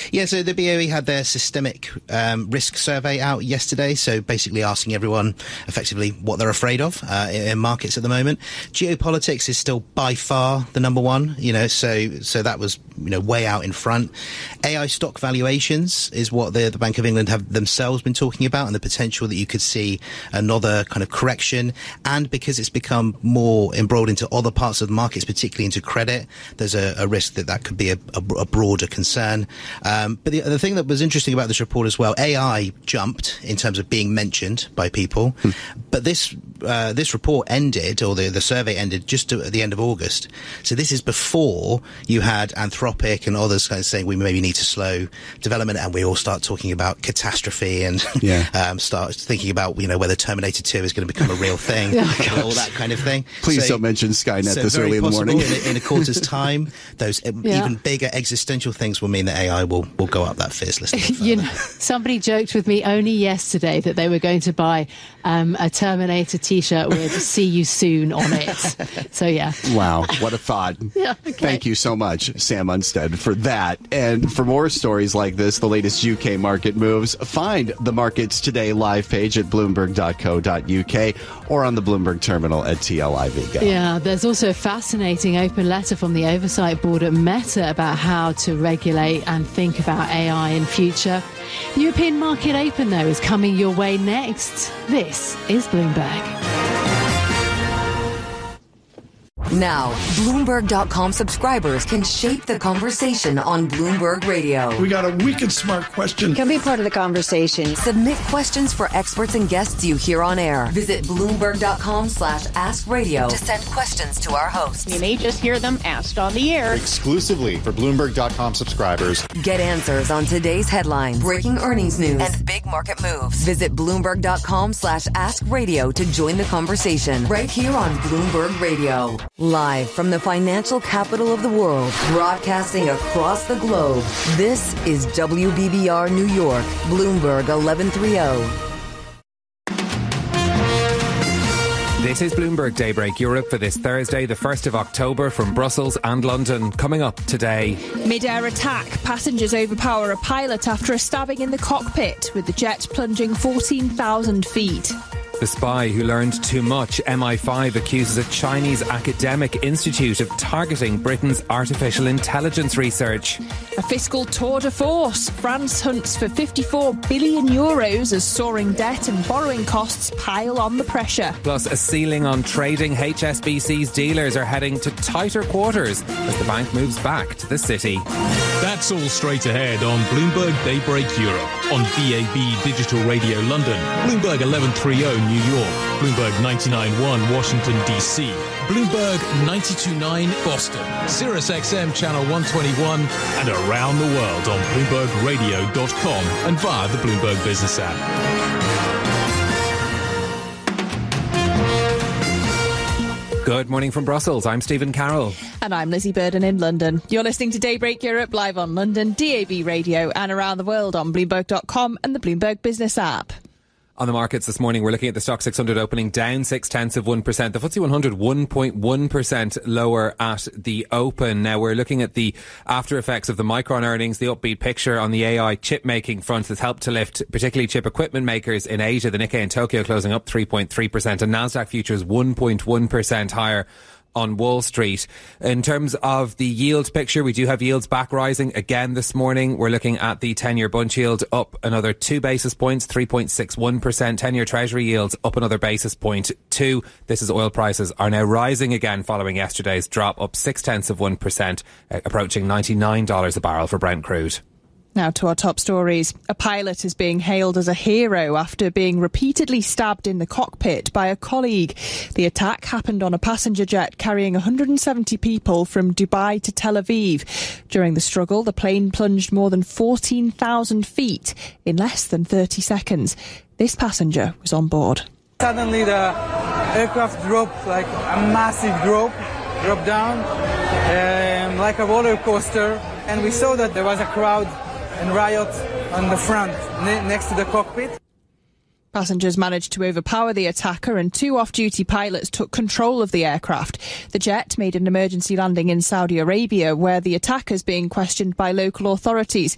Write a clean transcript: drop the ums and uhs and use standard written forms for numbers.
Yeah, so the BOE had their systemic risk survey out yesterday, so basically asking everyone effectively what they're afraid of in markets at the moment. Geopolitics is still by far the number one, so that was way out in front. AI stock valuations is what the Bank of England have themselves been talking about, and the potential that you could see another kind of correction. And because it's become more embroiled into other parts of the markets, particularly into credit, there's a risk that could be a broader concern. But the thing that was interesting about this report as well, AI jumped in terms of being mentioned by people, but this report ended, or the survey ended just at the end of August. So this is before you had Anthropic and others kind of saying we maybe need to slow development, and we all start talking about catastrophe and start thinking about whether Terminator 2 is going to become a real thing, all that kind of thing. Please don't mention Skynet this early in the morning. In a quarter's time, those even bigger existential things will mean that AI will go up that fierce list. Somebody joked with me only yesterday that they were going to buy a Terminator T-shirt with "See you soon" on it. So yeah. Wow, what a thought. Thank you so much, Sam Unstead, for that. And for more stories like this, the latest UK market moves, find the Markets Today live page at bloomberg.co.uk or on the Bloomberg terminal at TLIV Go. Yeah, there's also a fascinating open letter from the Oversight Board at Meta about how to regulate and think about AI in future. The European Market Open, though, is coming your way next. This is Bloomberg. Now, Bloomberg.com subscribers can shape the conversation on Bloomberg Radio. We got a wicked smart question. Can be part of the conversation. Submit questions for experts and guests you hear on air. Visit Bloomberg.com/askradio to send questions to our hosts. You may just hear them asked on the air. Exclusively for Bloomberg.com subscribers. Get answers on today's headlines, breaking earnings news, and big market moves. Visit Bloomberg.com/askradio to join the conversation right here on Bloomberg Radio. Live from the financial capital of the world, broadcasting across the globe, this is WBBR New York, Bloomberg 1130. This is Bloomberg Daybreak Europe for this Thursday, the 1st of October, from Brussels and London. Coming up today. Mid-air attack. Passengers overpower a pilot after a stabbing in the cockpit, with the jet plunging 14,000 feet. The spy who learned too much. MI5 accuses a Chinese academic institute of targeting Britain's artificial intelligence research. A fiscal tour de force. France hunts for €54 billion as soaring debt and borrowing costs pile on the pressure. Plus a ceiling on trading. HSBC's dealers are heading to tighter quarters as the bank moves back to the city. That's all straight ahead on Bloomberg Daybreak Europe, on DAB Digital Radio London, Bloomberg 1130 New York, Bloomberg 99.1 Washington DC, Bloomberg 92.9 Boston, Sirius XM Channel 121, and around the world on BloombergRadio.com and via the Bloomberg Business app. Good morning from Brussels. I'm Stephen Carroll. And I'm Lizzie Burden in London. You're listening to Daybreak Europe live on London, DAB Radio, and around the world on Bloomberg.com and the Bloomberg Business app. On the markets this morning, we're looking at the Stock 600 opening down 0.6%. The FTSE 100 1.1% lower at the open. Now we're looking at the after effects of the Micron earnings, the upbeat picture on the AI chip making front that's helped to lift particularly chip equipment makers in Asia. The Nikkei in Tokyo closing up 3.3% and Nasdaq futures 1.1% higher on Wall Street. In terms of the yield picture, we do have yields back rising again this morning. We're looking at the 10-year Bund yield up another 2 basis points, 3.61%. 10-year Treasury yields up another basis point, 2. This is oil prices are now rising again following yesterday's drop, up 0.6%, approaching $99 a barrel for Brent crude. Now to our top stories. A pilot is being hailed as a hero after being repeatedly stabbed in the cockpit by a colleague. The attack happened on a passenger jet carrying 170 people from Dubai to Tel Aviv. During the struggle, the plane plunged more than 14,000 feet in less than 30 seconds. This passenger was on board. Suddenly the aircraft dropped, like a massive drop down, like a roller coaster. And we saw that there was a crowd and riot on the front, next to the cockpit. Passengers managed to overpower the attacker and 2 off-duty pilots took control of the aircraft. The jet made an emergency landing in Saudi Arabia, where the attacker is being questioned by local authorities.